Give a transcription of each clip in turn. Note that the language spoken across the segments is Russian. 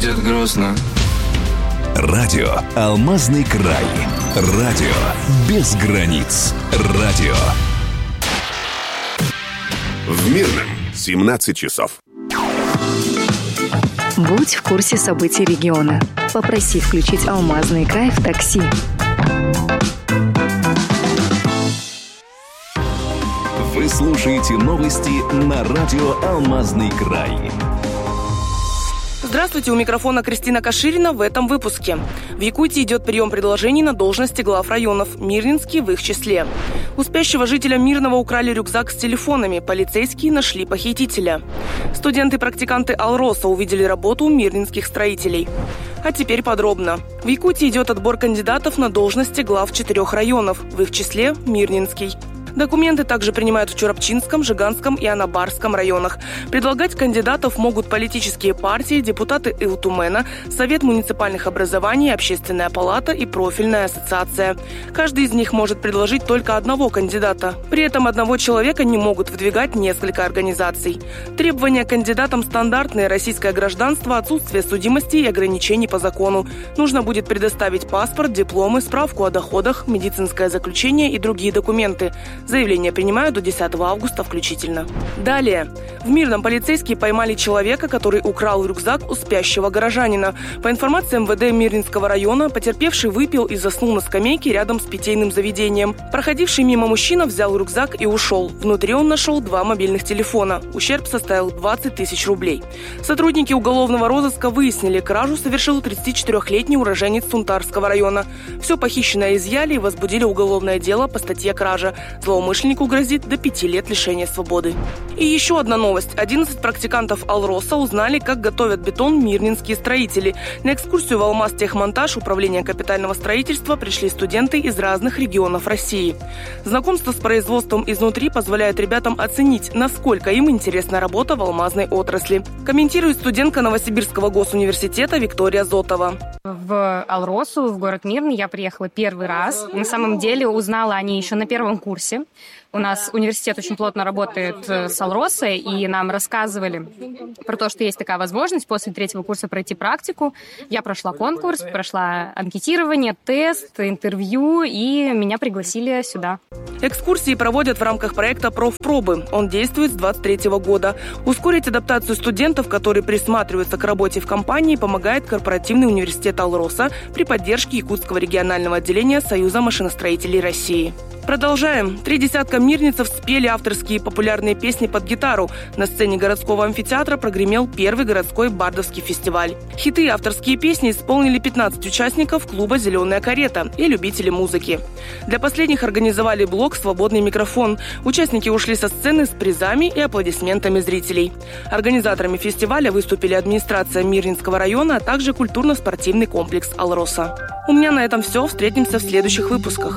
будет грустно. Радио «Алмазный край». Радио без границ. Радио. В Мирном 17 часов. Будь в курсе событий региона. Попроси включить «Алмазный край» в такси. Вы слушаете новости на радио «Алмазный край». Здравствуйте, у микрофона Кристина Каширина в этом выпуске. В Якутии идет прием предложений на должности глав районов, Мирнинский в их числе. У спящего жителя Мирного украли рюкзак с телефонами, полицейские нашли похитителя. Студенты-практиканты Алроса увидели работу у мирнинских строителей. А теперь подробно. В Якутии идет отбор кандидатов на должности глав 4 районов, в их числе Мирнинский. Документы также принимают в Чурапчинском, Жиганском и Анабарском районах. Предлагать кандидатов могут политические партии, депутаты Илтумена, Совет муниципальных образований, Общественная палата и профильная ассоциация. Каждый из них может предложить только одного кандидата. При этом одного человека не могут выдвигать несколько организаций. Требования к кандидатам стандартные: российское гражданство, отсутствие судимости и ограничений по закону. Нужно будет предоставить паспорт, дипломы, справку о доходах, медицинское заключение и другие документы. Заявления принимают до 10 августа включительно. Далее. В Мирном полицейские поймали человека, который украл рюкзак у спящего горожанина. По информации МВД Мирнинского района, потерпевший выпил и заснул на скамейке рядом с питейным заведением. Проходивший мимо мужчина взял рюкзак и ушел. Внутри он нашел 2 мобильных телефона. Ущерб составил 20 тысяч рублей. Сотрудники уголовного розыска выяснили, кражу совершил 34-летний уроженец Сунтарского района. Все похищенное изъяли и возбудили уголовное дело по статье «Кража». Злоумышленнику грозит до 5 лет лишения свободы. И еще одна новость. 11 практикантов Алроса узнали, как готовят бетон мирнинские строители. На экскурсию в Алмазтехмонтаж управления капитального строительства пришли студенты из разных регионов России. Знакомство с производством изнутри позволяет ребятам оценить, насколько им интересна работа в алмазной отрасли. Комментирует студентка Новосибирского госуниверситета Виктория Зотова. В Алросу, в город Мирный, я приехала первый раз. На самом деле узнала о ней еще на первом курсе. У нас университет очень плотно работает с Алросой, и нам рассказывали про то, что есть такая возможность после 3-го курса пройти практику. Я прошла конкурс, прошла анкетирование, тест, интервью, и меня пригласили сюда. Экскурсии проводят в рамках проекта «Профпробы». Он действует с 2023 года. Ускорить адаптацию студентов, которые присматриваются к работе в компании, помогает корпоративный университет Алроса при поддержке Якутского регионального отделения Союза машиностроителей России. Продолжаем. 3 десятка мирнинцев спели авторские популярные песни под гитару. На сцене городского амфитеатра прогремел первый городской бардовский фестиваль. Хиты и авторские песни исполнили 15 участников клуба «Зеленая карета» и любители музыки. Для последних организовали блок «Свободный микрофон». Участники ушли со сцены с призами и аплодисментами зрителей. Организаторами фестиваля выступили администрация Мирнинского района, а также культурно-спортивный комплекс «Алроса». У меня на этом все. Встретимся в следующих выпусках.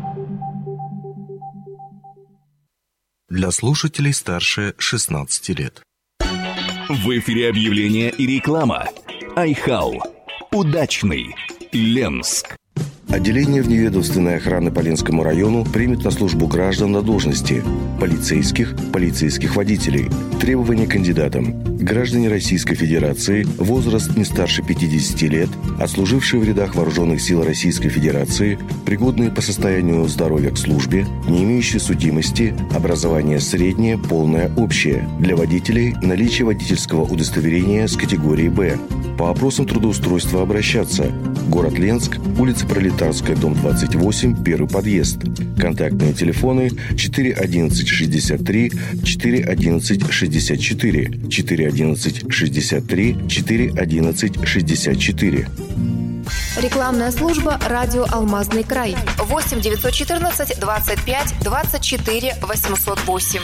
Для слушателей старше 16 лет. В эфире объявления и реклама. Айхау. Удачный. Ленск. Отделение вневедомственной охраны по Ленскому району примет на службу граждан на должности полицейских, полицейских водителей. Требования к кандидатам. Граждане Российской Федерации, возраст не старше 50 лет, отслужившие в рядах Вооруженных сил Российской Федерации, пригодные по состоянию здоровья к службе, не имеющие судимости, образование среднее, полное, общее. Для водителей наличие водительского удостоверения с категории «Б». По вопросам трудоустройства обращаться. Город Ленск, улица Пролетарская, дом 28, первый подъезд. Контактные телефоны 411 63 411 64 411 63 411 64. Рекламная служба «Радио Алмазный край». 8 914 25 24 808.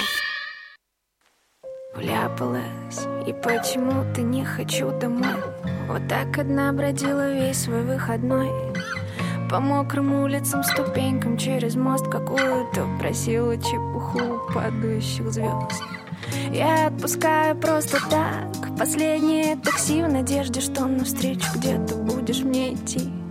Вляпалась, и почему-то не хочу домой. Вот так одна бродила весь свой выходной. По мокрым улицам, ступенькам через мост какую-то просила чепуху падающих звезд. Я отпускаю просто так последнее такси в надежде, что навстречу где-то будешь мне идти.